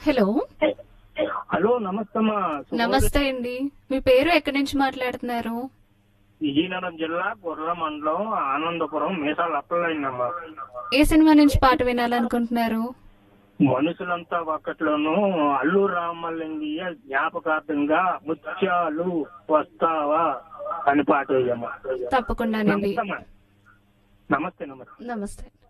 Hello. Hello, నమస్తే అమ్మా. నమస్తే అండి. మీ పేరు ఎక్కడి నుంచి మాట్లాడుతున్నారు? విజయనగరం జిల్లా గుర్ర మండలం ఆనందపురం మీసాల అప్పలైందమ్మా. ఏ సినిమా నుంచి పాట వినాలనుకుంటున్నారు? మనుషులంతా ఒక్కట్లోనూ అల్లూరు రామలింగయ్య జ్ఞాపకార్థంగా ముత్యాలు వస్తావా అని పాట వేయమ్మా. తప్పకుండానండి. నమస్తే. నమస్తే.